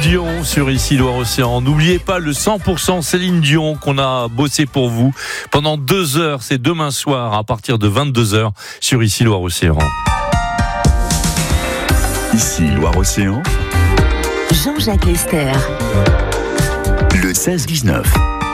Dion sur Ici Loire-Océan. N'oubliez pas le 100% Céline Dion qu'on a bossé pour vous pendant 2 heures. C'est demain soir à partir de 22h sur Ici Loire-Océan. Ici Loire-Océan. Jean-Jacques Lester. Le 16-19.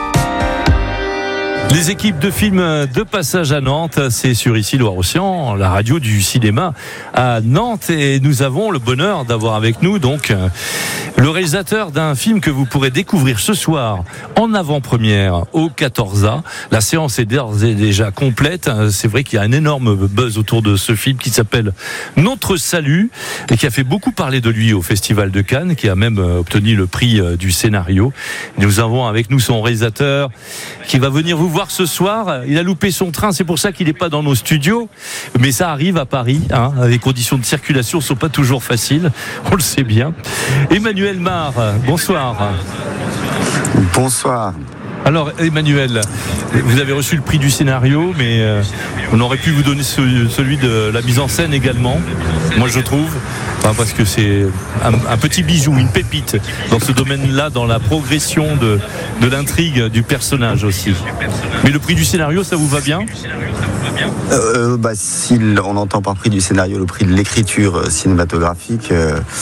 Les équipes de films de passage à Nantes, c'est sur Ici Loire-Océan, la radio du cinéma à Nantes, et nous avons le bonheur d'avoir avec nous donc le réalisateur d'un film que vous pourrez découvrir ce soir en avant-première au 14A. La séance est d'ores et déjà complète. C'est vrai qu'il y a un énorme buzz autour de ce film qui s'appelle Notre Salut et qui a fait beaucoup parler de lui au Festival de Cannes, qui a même obtenu le prix du scénario. Nous avons avec nous son réalisateur qui va venir vous voir ce soir. Il a loupé son train, c'est pour ça qu'il n'est pas dans nos studios, mais ça arrive à Paris, hein. Les conditions de circulation ne sont pas toujours faciles, on le sait bien. Emmanuel Mar, bonsoir. Bonsoir. Alors Emmanuel, vous avez reçu le prix du scénario, mais on aurait pu vous donner celui de la mise en scène également, moi je trouve, parce que c'est un petit bijou, une pépite dans ce domaine-là, dans la progression de l'intrigue du personnage aussi. Mais le prix du scénario, ça vous va bien ? Si on entend par prix du scénario le prix de l'écriture cinématographique,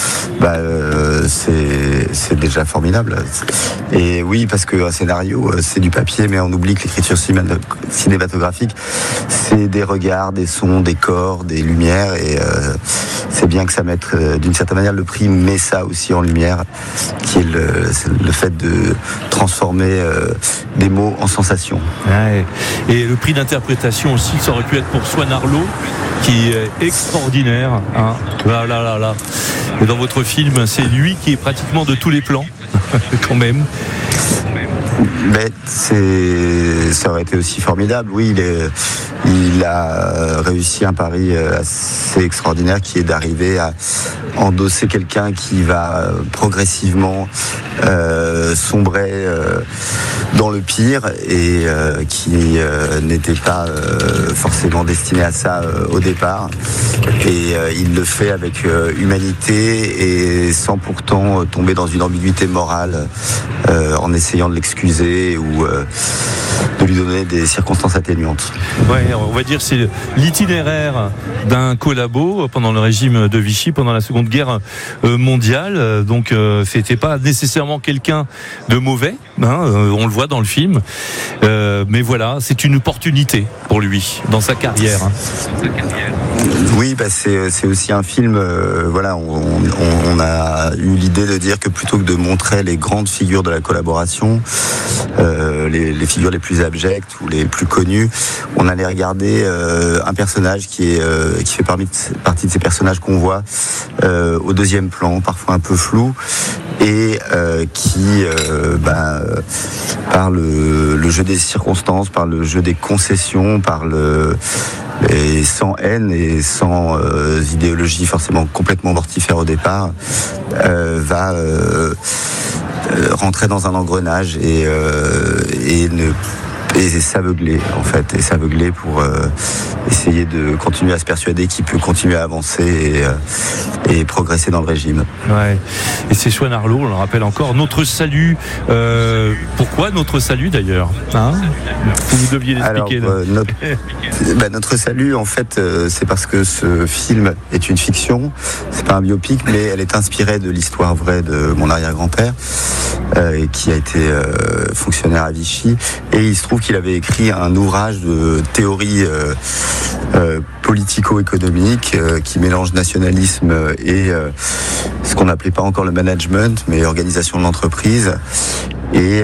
c'est déjà formidable. Et oui, parce qu'un scénario, c'est du papier, mais on oublie que l'écriture cinématographique, c'est des regards, des sons, des corps, des lumières, et c'est bien que ça mette, d'une certaine manière, le prix met ça aussi en lumière, qui est le fait de transformer des mots en sensations. Ouais. Et le prix d'interprétation aussi, ça aurait pu être pour Swan Arlo, qui est extraordinaire, hein. Là. Et dans votre film, c'est lui qui est pratiquement de tous les plans, quand même. Mais ça aurait été aussi formidable. Oui, il a réussi un pari assez extraordinaire, qui est d'arriver à endosser quelqu'un qui va progressivement sombrer dans le pire, et qui n'était pas forcément destiné à ça au départ. Et il le fait avec humanité et sans pourtant tomber dans une ambiguïté morale en essayant de l'excuser ou de lui donner des circonstances atténuantes. Ouais, on va dire que c'est l'itinéraire d'un collabo pendant le régime de Vichy, pendant la Seconde Guerre mondiale. Donc c'était pas nécessairement quelqu'un de mauvais, hein, on le voit dans le film. Mais voilà, c'est une opportunité pour lui dans sa carrière. Hein. Oui, c'est aussi un film. On a eu l'idée de dire que plutôt que de montrer les grandes figures de la collaboration, les figures les plus abjectes ou les plus connues, on allait regarder un personnage qui fait partie de ces personnages qu'on voit au deuxième plan, parfois un peu flou, et qui par le jeu des circonstances, par le jeu des concessions, et sans haine et sans idéologie forcément complètement mortifère au départ, va rentrer dans un engrenage et s'aveugler en fait, et s'aveugler pour essayer de continuer à se persuader qu'il peut continuer à avancer et progresser dans le régime. Ouais. Et c'est Swan Arlo, on le rappelle encore, Notre Salut. Pourquoi Notre Salut d'ailleurs, hein ? Vous deviez l'expliquer. Alors, Notre Salut, en fait, c'est parce que ce film est une fiction. C'est pas un biopic, mais elle est inspirée de l'histoire vraie de mon arrière-grand-père, qui a été fonctionnaire à Vichy, et il se trouve qu'il avait écrit un ouvrage de théorie politico-économique qui mélange nationalisme et ce qu'on n'appelait pas encore le management, mais organisation de l'entreprise. Et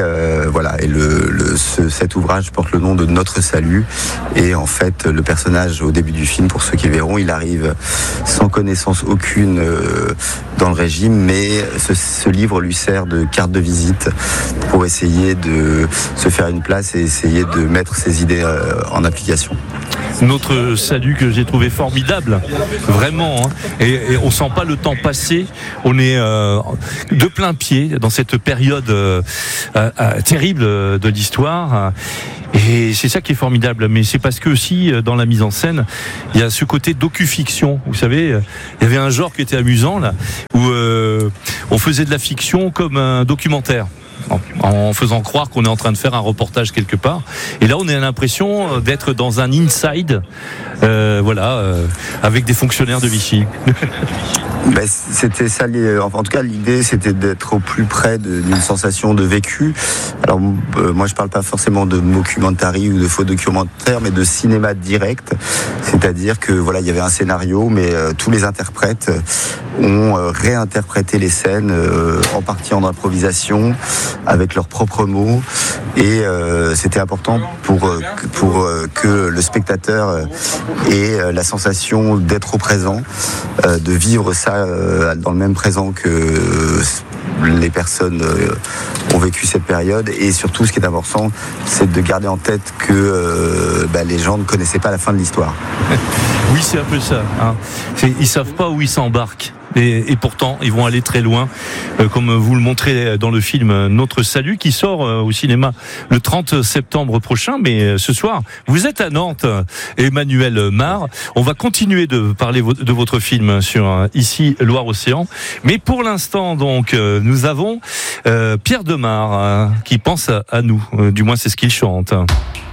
cet ouvrage porte le nom de Notre Salut. Et en fait, le personnage, au début du film, pour ceux qui verront, il arrive sans connaissance aucune dans le régime, mais ce livre lui sert de carte de visite pour essayer de se faire une place et essayer de mettre ses idées en application. Notre Salut, que j'ai trouvé formidable, vraiment, hein. Et on sent pas le temps passer. On est de plein pied dans cette période terrible de l'histoire. Et c'est ça qui est formidable, mais c'est parce que aussi dans la mise en scène, il y a ce côté docu-fiction. Vous savez, il y avait un genre qui était amusant là, où on faisait de la fiction comme un documentaire, en faisant croire qu'on est en train de faire un reportage quelque part. Et là, on a l'impression d'être dans un inside, avec des fonctionnaires de Vichy. C'était ça, en tout cas l'idée c'était d'être au plus près d'une sensation de vécu. Alors moi je parle pas forcément de mockumentary ou de faux documentaire, mais de cinéma direct, c'est-à-dire que voilà, il y avait un scénario, mais tous les interprètes ont réinterprété les scènes en partie en improvisation avec leurs propres mots, et c'était important pour que le spectateur ait la sensation d'être au présent, de vivre ça dans le même présent que les personnes ont vécu cette période. Et surtout, ce qui est important, c'est de garder en tête que les gens ne connaissaient pas la fin de l'histoire. Oui, c'est un peu ça. Hein. Ils savent pas où ils s'embarquent. Et pourtant, ils vont aller très loin, comme vous le montrez dans le film Notre Salut, qui sort au cinéma le 30 septembre prochain. Mais ce soir, vous êtes à Nantes, Emmanuel Mar. On va continuer de parler de votre film sur Ici Loire-Océan. Mais pour l'instant, donc, nous avons Pierre Demar qui pense à nous. Du moins, c'est ce qu'il chante.